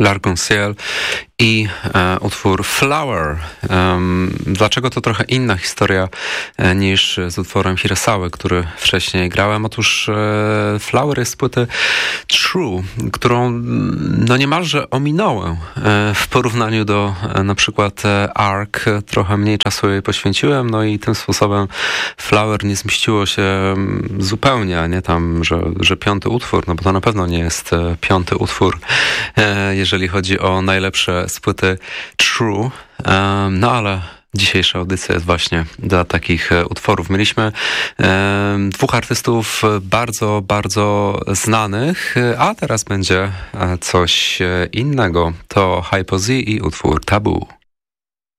L'Arc-en-Ciel i utwór Flower. Dlaczego to trochę inna historia niż z utworem Hirasawy, który wcześniej grałem? Otóż Flower jest z płyty True, którą no niemalże ominąłem w porównaniu do na przykład Arc. Trochę mniej czasu jej poświęciłem, no i tym sposobem Flower nie zmieściło się zupełnie, a nie tam, że piąty utwór, no bo to na pewno nie jest piąty utwór, jeżeli chodzi o najlepsze z płyty True, no ale dzisiejsza audycja jest właśnie dla takich utworów. Mieliśmy dwóch artystów bardzo, bardzo znanych, a teraz będzie coś innego. To Hypo Z i utwór Tabu.